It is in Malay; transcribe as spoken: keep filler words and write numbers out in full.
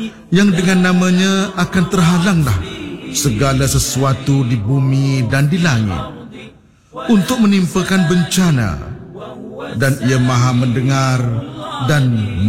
yang dengan namanya akan terhalanglah segala sesuatu di bumi dan di langit untuk menimpakan bencana, dan ia maha mendengar dan